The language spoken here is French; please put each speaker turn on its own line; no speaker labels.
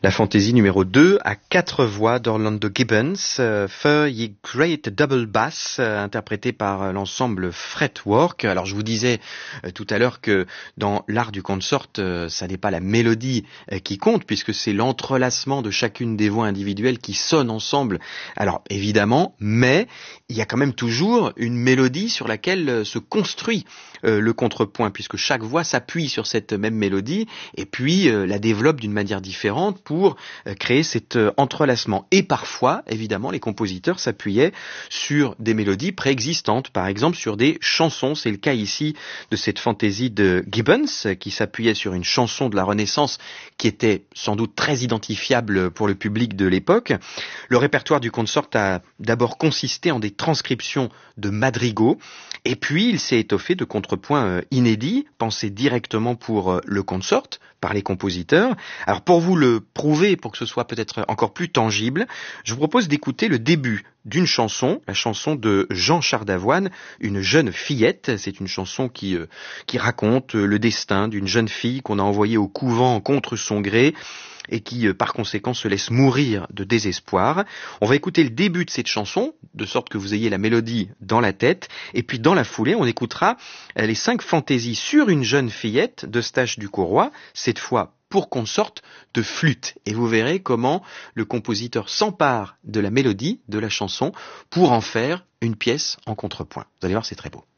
La fantaisie numéro 2 à 4 voix d'Orlando Gibbons, Fur Ye Great Double Bass, interprété par l'ensemble Fretwork. Alors je vous disais tout à l'heure que dans l'art du consort, ça n'est pas la mélodie qui compte, puisque c'est l'entrelacement de chacune des voix individuelles qui sonnent ensemble. Alors évidemment, mais il y a quand même toujours une mélodie sur laquelle se construit le contrepoint, puisque chaque voix s'appuie sur cette même mélodie et puis la développe d'une manière différente pour créer cet entrelacement. Et parfois, évidemment, les compositeurs s'appuyaient sur des mélodies préexistantes, par exemple sur des chansons. C'est le cas ici de cette fantaisie de Gibbons, qui s'appuyait sur une chanson de la Renaissance qui était sans doute très identifiable pour le public de l'époque. Le répertoire du consort a d'abord consisté en des transcriptions de madrigaux, et puis il s'est étoffé de contrepoints inédits, pensés directement pour le consort par les compositeurs. Alors pour vous le prouver, pour que ce soit peut-être encore plus tangible, je vous propose d'écouter le début d'une chanson, la chanson de Jean Chardavoine, Une jeune fillette. C'est une chanson qui raconte le destin d'une jeune fille qu'on a envoyée au couvent contre son gré et qui, par conséquent, se laisse mourir de désespoir. On va écouter le début de cette chanson, de sorte que vous ayez la mélodie dans la tête, et puis dans la foulée, on écoutera les 5 fantaisies sur une jeune fillette d'Eustache du Corroy, cette fois pour consort de flûte. Et vous verrez comment le compositeur s'empare de la mélodie de la chanson pour en faire une pièce en contrepoint. Vous allez voir, c'est très beau.